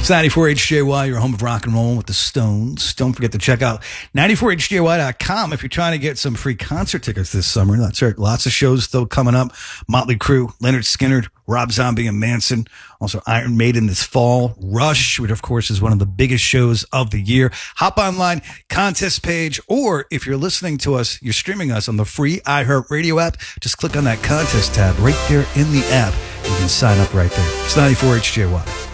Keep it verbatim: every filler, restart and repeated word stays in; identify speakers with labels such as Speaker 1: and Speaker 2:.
Speaker 1: ninety-four H J Y, your home of rock and roll with the Stones. Don't forget to check out ninety-four H J Y dot com if you're trying to get some free concert tickets this summer. That's right. Lots of shows still coming up. Motley Crue, Leonard Skinner, Rob Zombie and Manson. Also Iron Maiden this fall. Rush, which of course is one of the biggest shows of the year. Hop online, contest page, or if you're listening to us, you're streaming us on the free iHeartRadio app. Just click on that contest tab right there in the app. You can sign up right there. It's ninety-four H J Y.